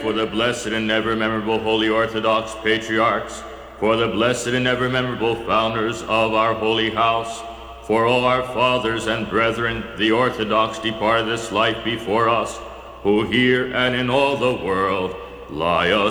for the blessed and ever memorable Holy Orthodox Patriarchs, for the blessed and ever memorable founders of our holy house, for all our fathers and brethren, the Orthodox departed this life before us, who here and in all the world lie